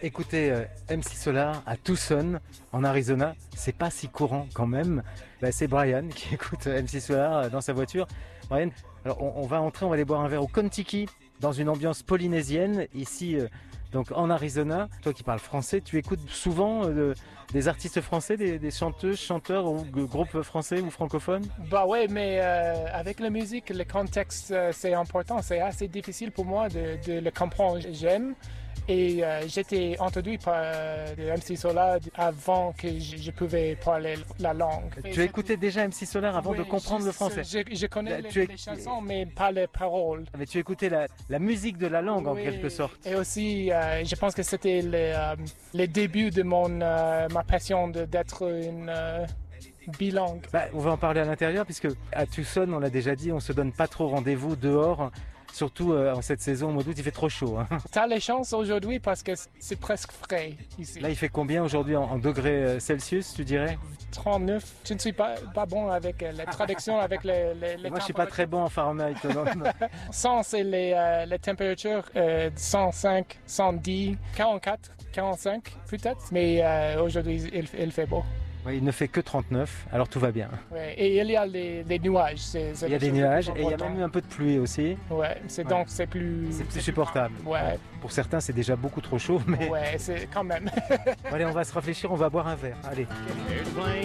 Écoutez, MC Solar à Tucson, en Arizona, c'est pas si courant quand même. C'est Brian qui écoute MC Solar dans sa voiture. Brian, alors on va entrer, on va aller boire un verre au Contiki, dans une ambiance polynésienne, ici donc en Arizona. Toi qui parles français, tu écoutes souvent des artistes français, des chanteuses, chanteurs ou groupes français ou francophones? Bah ouais, mais avec la musique, le contexte, c'est important. C'est assez difficile pour moi de le comprendre. J'aime. Et j'étais entendu par MC Solar avant que je pouvais parler la langue. Tu as écouté déjà MC Solar avant de comprendre le français? Je connais les chansons, mais pas les paroles. Mais tu écoutais la musique de la langue en quelque sorte. Et aussi, je pense que c'était les débuts de ma passion d'être une bilingue. On va en parler à l'intérieur puisque à Tucson, on l'a déjà dit, on se donne pas trop rendez-vous dehors. Surtout en cette saison, au mois d'août, il fait trop chaud. T'as les chances aujourd'hui parce que c'est presque frais ici. Là, il fait combien aujourd'hui en degrés Celsius, tu dirais? 39. Je ne suis pas bon avec la traduction, avec les moi, je suis pas très bon en Fahrenheit. 100, c'est les températures 105, 110, 44, 45 peut-être. Mais aujourd'hui, il fait beau. Oui, il ne fait que 39, alors tout va bien. Ouais, et il y a des nuages. Il y a des nuages et il y a même eu un peu de pluie aussi. Ouais, donc c'est plus supportable. Ouais. Pour certains, c'est déjà beaucoup trop chaud, mais... Ouais, c'est quand même. Allez, on va se réfléchir, on va boire un verre. Allez.